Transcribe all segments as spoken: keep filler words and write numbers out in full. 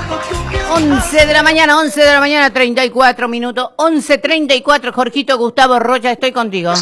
once de la mañana, once de la mañana, treinta y cuatro minutos, once treinta y cuatro, Jorgito Gustavo Rocha, estoy contigo.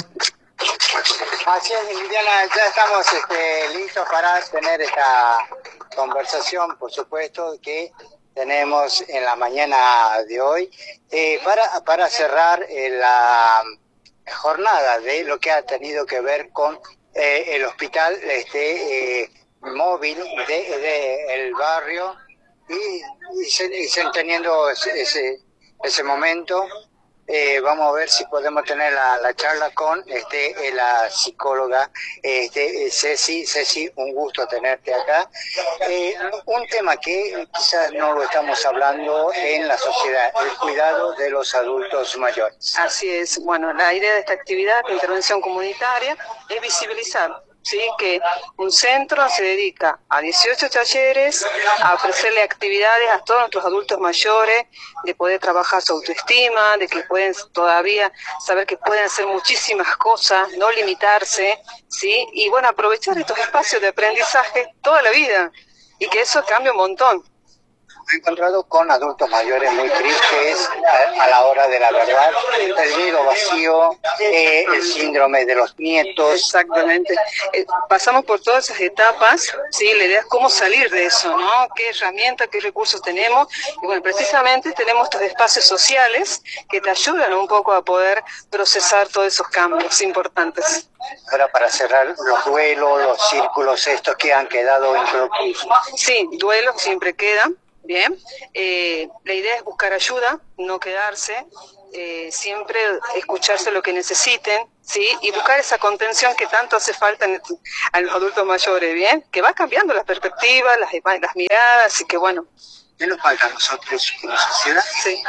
Así es, Liliana, ya estamos este, listos para tener esta conversación, por supuesto, que tenemos en la mañana de hoy, eh, para, para cerrar eh, la jornada de lo que ha tenido que ver con eh, el hospital este, eh, móvil de, de el barrio y, y, se, y se, teniendo ese, ese, ese momento. Eh, vamos a ver si podemos tener la, la charla con este, la psicóloga este, Ceci. Ceci, un gusto tenerte acá. Eh, un tema que quizás no lo estamos hablando en la sociedad, el cuidado de los adultos mayores. Así es. Bueno, la idea de esta actividad de intervención comunitaria es visibilizar, ¿sí?, que un centro se dedica a dieciocho talleres, a ofrecerle actividades a todos nuestros adultos mayores, de poder trabajar su autoestima, de que pueden todavía saber que pueden hacer muchísimas cosas, no limitarse, ¿sí? Y bueno, aprovechar estos espacios de aprendizaje toda la vida, y que eso cambia un montón. Me he encontrado con adultos mayores muy tristes a, a la hora de la verdad, el nido vacío, eh, el síndrome de los nietos. Exactamente. Eh, pasamos por todas esas etapas, ¿sí? La idea es cómo salir de eso, ¿no? ¿Qué herramientas, qué recursos tenemos? Y bueno, precisamente tenemos estos espacios sociales que te ayudan un poco a poder procesar todos esos cambios importantes. Ahora, para cerrar, los duelos, los círculos estos que han quedado inconclusos. Sí, duelos siempre quedan. Bien, eh, la idea es buscar ayuda, no quedarse, eh, siempre escucharse lo que necesiten, ¿sí? Y buscar esa contención que tanto hace falta en, a los adultos mayores, ¿bien? Que va cambiando las perspectivas, las, las miradas, y que bueno. ¿Qué nos falta a nosotros como sociedad? Sí.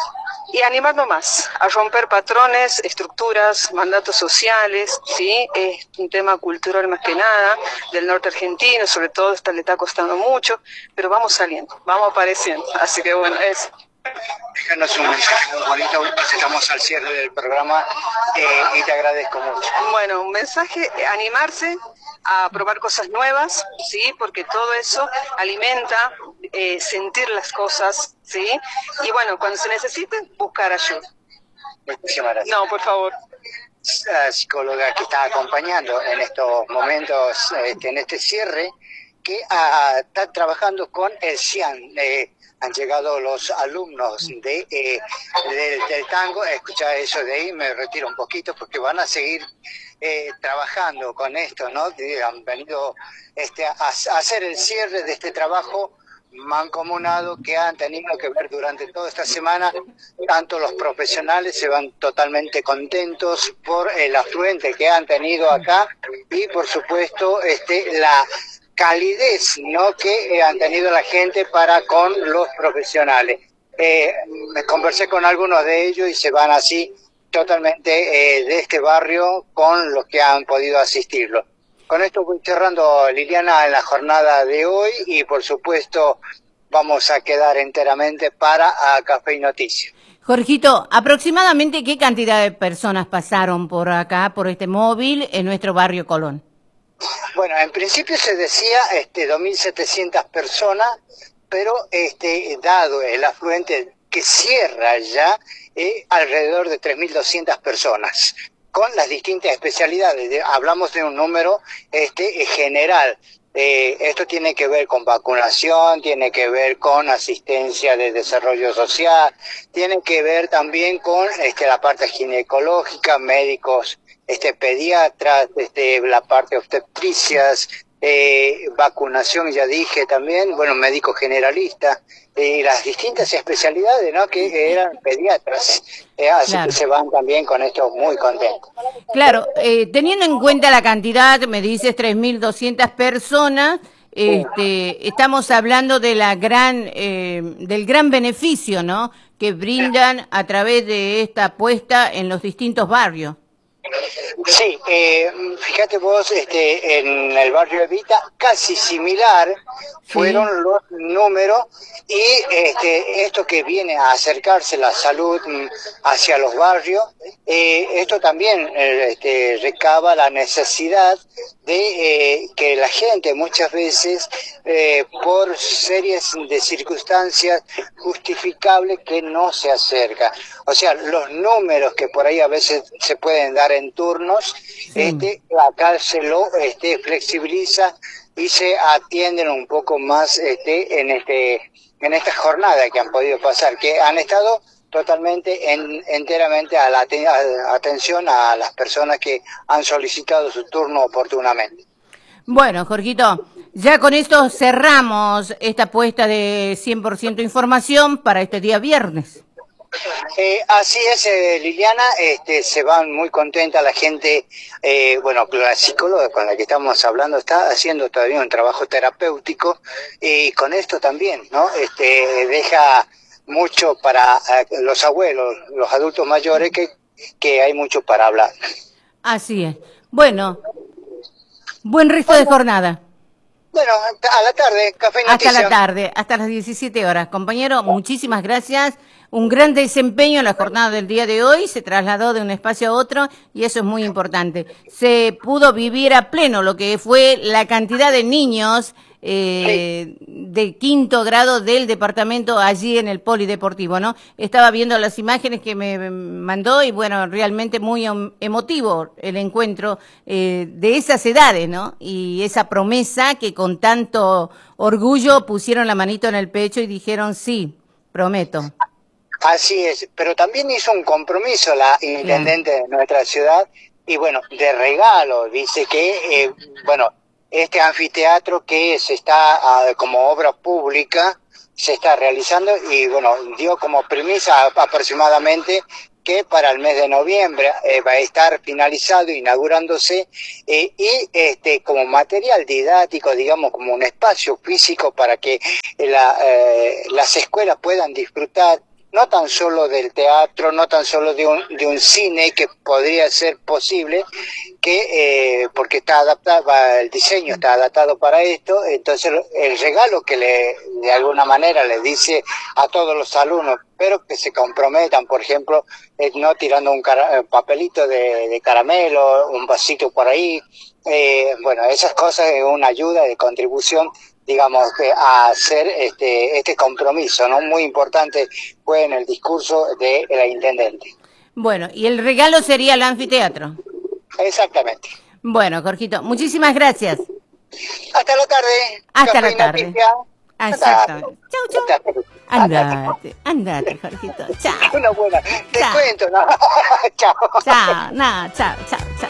Y animarnos más, a romper patrones, estructuras, mandatos sociales, ¿sí? Es un tema cultural más que nada, del norte argentino, sobre todo esta le está costando mucho, pero vamos saliendo, vamos apareciendo, así que bueno, eso. Déjanos un mensaje muy bonito, estamos al cierre del programa eh, y te agradezco mucho. Bueno, un mensaje, animarse a probar cosas nuevas, ¿sí? Porque todo eso alimenta eh, sentir las cosas, ¿sí? Y bueno, cuando se necesite, buscar ayuda. Muchísimas gracias. No, por favor. La psicóloga que está acompañando en estos momentos, este, en este cierre, que ah, está trabajando con el CIAN. Eh, han llegado los alumnos de, eh, del, del tango. Escucha eso de ahí, me retiro un poquito porque van a seguir eh, trabajando con esto, ¿no? Han venido este, a, a hacer el cierre de este trabajo mancomunado que han tenido que ver durante toda esta semana. Tanto los profesionales se van totalmente contentos por el afluente que han tenido acá y por supuesto este la calidez, ¿no?, que eh, han tenido la gente para con los profesionales. Eh, me conversé con algunos de ellos y se van así totalmente eh, de este barrio con los que han podido asistirlo. Con esto voy cerrando, Liliana, en la jornada de hoy y por supuesto vamos a quedar enteramente para a Café y Noticias. Jorgito, aproximadamente ¿qué cantidad de personas pasaron por acá, por este móvil, en nuestro barrio Colón? Bueno, en principio se decía este dos mil setecientas personas, pero este dado el afluente que cierra ya, eh, alrededor de tres mil doscientas personas, con las distintas especialidades. De, hablamos de un número este general. Eh, esto tiene que ver con vacunación, tiene que ver con asistencia de desarrollo social, tiene que ver también con este, la parte ginecológica, médicos, este, pediatras, este, la parte obstetricias, eh, vacunación, ya dije también, bueno, médico generalista, y eh, las distintas especialidades, ¿no?, que eran pediatras, eh, así claro. Que se van también con esto muy contentos. Claro, eh, teniendo en cuenta la cantidad, me dices tres mil doscientas personas, este, estamos hablando de la gran, eh, del gran beneficio, ¿no?, que brindan a través de esta apuesta en los distintos barrios. Sí, eh, fíjate vos, este, en el barrio Evita, casi similar fueron sí. los números y este, esto que viene a acercarse la salud hacia los barrios, eh, esto también eh, este, recaba la necesidad de eh, que la gente muchas veces eh, por series de circunstancias justificables que no se acerca. O sea, los números que por ahí a veces se pueden dar en turnos, sí. este, acá se lo este, flexibiliza y se atienden un poco más este, en este en esta jornada que han podido pasar, que han estado totalmente en, enteramente a la a, atención a las personas que han solicitado su turno oportunamente. Bueno, Jorgito, ya con esto cerramos esta apuesta de cien por ciento información para este día viernes. Eh, así es, eh, Liliana, este, se van muy contenta la gente, eh, bueno, la psicóloga con la que estamos hablando está haciendo todavía un trabajo terapéutico y con esto también, ¿no? Este, deja mucho para uh, los abuelos, los adultos mayores, que, que hay mucho para hablar. Así es. Bueno, buen resto bueno, de jornada. Bueno, a la tarde, café y noticia. Hasta la tarde, hasta las diecisiete horas. Compañero, muchísimas gracias. Un gran desempeño en la jornada del día de hoy, se trasladó de un espacio a otro y eso es muy importante. Se pudo vivir a pleno lo que fue la cantidad de niños eh, de quinto grado del departamento allí en el polideportivo, ¿no? Estaba viendo las imágenes que me mandó y bueno, realmente muy emotivo el encuentro eh, de esas edades, ¿no? Y esa promesa que con tanto orgullo pusieron la manito en el pecho y dijeron sí, prometo. Así es, pero también hizo un compromiso la intendente de nuestra ciudad y bueno, de regalo, dice que, eh, bueno, este anfiteatro que se está uh, como obra pública, se está realizando y bueno, dio como premisa aproximadamente que para el mes de noviembre eh, va a estar finalizado, inaugurándose eh, y este como material didáctico, digamos, como un espacio físico para que la, eh, las escuelas puedan disfrutar no tan solo del teatro, no tan solo de un, de un cine que podría ser posible, que eh, porque está adaptado, el diseño está adaptado para esto, entonces el regalo que le de alguna manera le dice a todos los alumnos, pero que se comprometan, por ejemplo, eh, no tirando un cara, papelito de, de caramelo, un vasito por ahí, eh, bueno, esas cosas es una ayuda de contribución, digamos, a hacer este este compromiso, ¿no? Muy importante fue en el discurso de la intendente. Bueno, y el regalo sería el anfiteatro. Exactamente. Bueno, Jorgito, muchísimas gracias. Hasta la tarde. Hasta la tarde. Exactamente. Chau, chau. Andate, andate, Jorgito. Chao. Una buena. Te cuento, ¿no? Chao. Chao, no, chao, chao, chao.